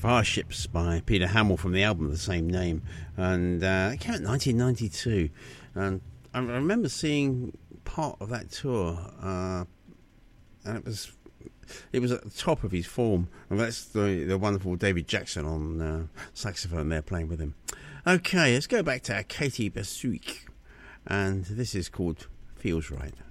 Farships by Peter Hamill from the album of the same name, and it came out in 1992. And I remember seeing part of that tour, and it was at the top of his form. And that's the wonderful David Jackson on saxophone there playing with him. Okay, let's go back to Katie Basuik, and this is called Feels Right.